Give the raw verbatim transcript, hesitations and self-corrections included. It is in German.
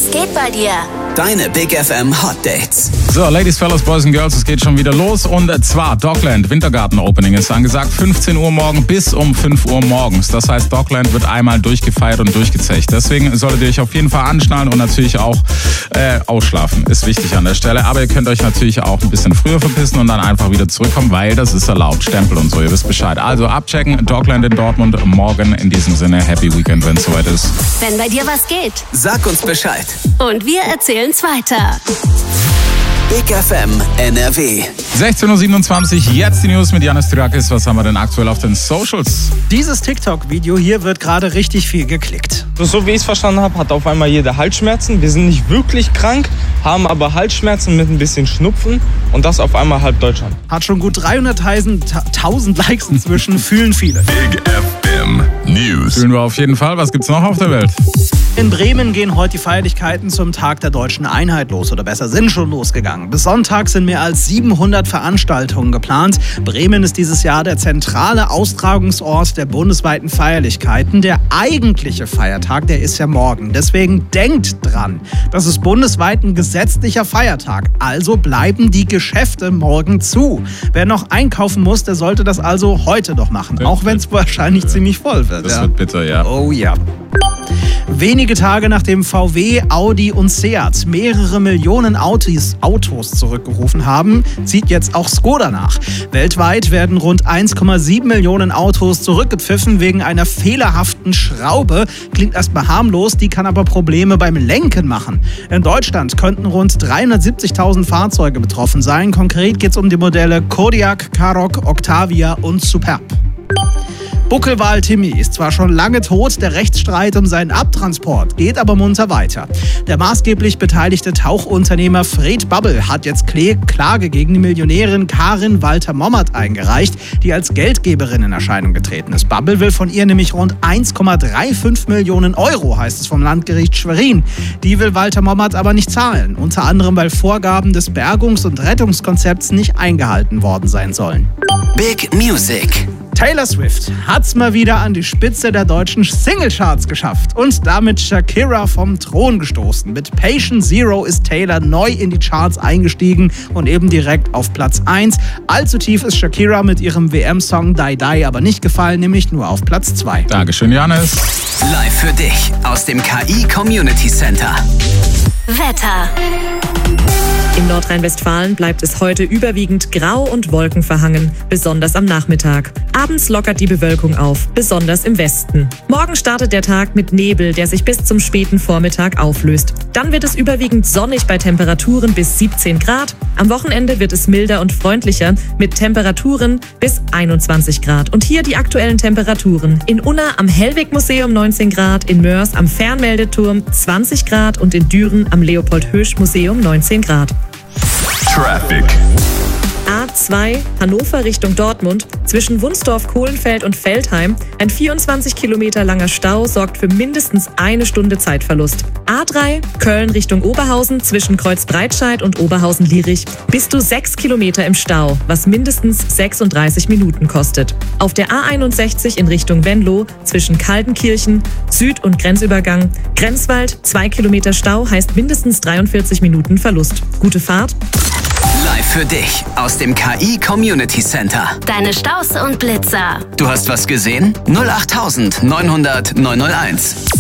geht bei dir? Deine Big F M Hot Dates. So, Ladies, Fellas, Boys and Girls, es geht schon wieder los. Und zwar Dockland Wintergarten Opening ist angesagt. fünfzehn Uhr morgen bis um fünf Uhr morgens. Das heißt, Dockland wird einmal durchgefeiert und durchgezecht. Deswegen solltet ihr euch auf jeden Fall anschnallen und natürlich auch äh, ausschlafen. Ist wichtig an der Stelle. Aber ihr könnt euch natürlich auch ein bisschen früher verpissen und dann einfach wieder zurückkommen, weil das ist erlaubt. Stempel und so, ihr wisst Bescheid. Also abchecken, Dockland in Dortmund morgen. In diesem Sinne, Happy Weekend, wenn es soweit ist. Wenn bei dir was geht. Sag uns Bescheid. Und wir erzählen's weiter. Big F M N R W. sechzehn Uhr siebenundzwanzig, jetzt die News mit Janis Tyrakis. Was haben wir denn aktuell auf den Socials? Dieses TikTok-Video hier wird gerade richtig viel geklickt. So wie ich es verstanden habe, hat auf einmal jeder Halsschmerzen. Wir sind nicht wirklich krank, haben aber Halsschmerzen mit ein bisschen Schnupfen und das auf einmal halb Deutschland. Hat schon gut dreihunderttausend Likes inzwischen, fühlen viele. Big F M News. Fühlen wir auf jeden Fall. Was gibt's noch auf der Welt? In Bremen gehen heute die Feierlichkeiten zum Tag der deutschen Einheit los, oder besser sind schon losgegangen. Bis Sonntag sind mehr als siebenhundert Veranstaltungen geplant. Bremen ist dieses Jahr der zentrale Austragungsort der bundesweiten Feierlichkeiten. Der eigentliche Feiertag, der ist ja morgen. Deswegen denkt dran, das ist bundesweit ein gesetzlicher Feiertag. Also bleiben die Geschäfte morgen zu. Wer noch einkaufen muss, der sollte das also heute noch machen. Auch wenn es wahrscheinlich ja. ziemlich voll wird. Das ja. wird bitter, ja. Oh ja. Wenige Tage nachdem V W, Audi und Seat mehrere Millionen Autos, Autos zurückgerufen haben, zieht jetzt auch Skoda nach. Weltweit werden rund eins Komma sieben Millionen Autos zurückgepfiffen wegen einer fehlerhaften Schraube. Klingt erstmal harmlos, die kann aber Probleme beim Lenken machen. In Deutschland könnten rund dreihundertsiebzigtausend Fahrzeuge betroffen sein. Konkret geht es um die Modelle Kodiaq, Karoq, Octavia und Superb. Buckelwal Timmy ist zwar schon lange tot, der Rechtsstreit um seinen Abtransport geht aber munter weiter. Der maßgeblich beteiligte Tauchunternehmer Fred Bubble hat jetzt Klage gegen die Millionärin Karin Walter-Mommert eingereicht, die als Geldgeberin in Erscheinung getreten ist. Bubble will von ihr nämlich rund eins Komma fünfunddreißig Millionen Euro, heißt es vom Landgericht Schwerin. Die will Walter-Mommert aber nicht zahlen, unter anderem weil Vorgaben des Bergungs- und Rettungskonzepts nicht eingehalten worden sein sollen. Big Music. Taylor Swift hat's mal wieder an die Spitze der deutschen Singlecharts geschafft und damit Shakira vom Thron gestoßen. Mit Patient Zero ist Taylor neu in die Charts eingestiegen und eben direkt auf Platz eins. Allzu tief ist Shakira mit ihrem W M-Song Die Die aber nicht gefallen, nämlich nur auf Platz zwei. Dankeschön, Janis. Live für dich aus dem K I Community Center. Wetter. In Nordrhein-Westfalen bleibt es heute überwiegend grau und wolkenverhangen, besonders am Nachmittag. Abends lockert die Bewölkung auf, besonders im Westen. Morgen startet der Tag mit Nebel, der sich bis zum späten Vormittag auflöst. Dann wird es überwiegend sonnig bei Temperaturen bis siebzehn Grad. Am Wochenende wird es milder und freundlicher mit Temperaturen bis einundzwanzig Grad. Und hier die aktuellen Temperaturen. In Unna am Hellwig-Museum neunzehn Grad, in Mörs am Fernmeldeturm zwanzig Grad und in Düren am Leopold-Hösch-Museum neunzehn Grad. Traffic. A zwei Hannover Richtung Dortmund zwischen Wunsdorf, Kohlenfeld und Veltheim. Ein vierundzwanzig Kilometer langer Stau sorgt für mindestens eine Stunde Zeitverlust. A drei Köln Richtung Oberhausen zwischen Kreuzbreitscheid und Oberhausen-Lierich. Bis zu sechs Kilometer im Stau, was mindestens sechsunddreißig Minuten kostet. Auf der A einundsechzig in Richtung Venlo zwischen Kaltenkirchen, Süd- und Grenzübergang Grenzwald. Zwei Kilometer Stau heißt mindestens dreiundvierzig Minuten Verlust. Gute Fahrt. Live für dich aus dem K I Community Center. Deine Staus und Blitzer. Du hast was gesehen? null acht neunhundert neunhunderteins.